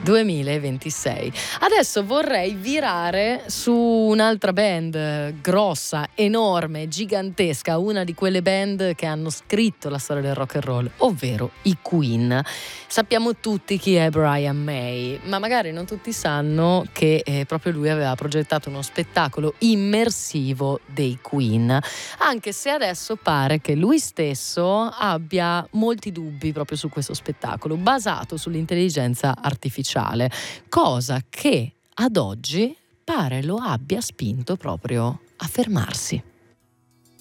2026. Adesso vorrei virare su un'altra band grossa, enorme, gigantesca, una di quelle band che hanno scritto la storia del rock and roll, ovvero i Queen. Sappiamo tutti chi è Brian May, ma magari non tutti sanno che proprio lui aveva progettato uno spettacolo immersivo dei Queen, anche se adesso pare che lui stesso abbia molti dubbi proprio su questo spettacolo, basato sull'intelligenza artificiale, cosa che ad oggi pare lo abbia spinto proprio a fermarsi.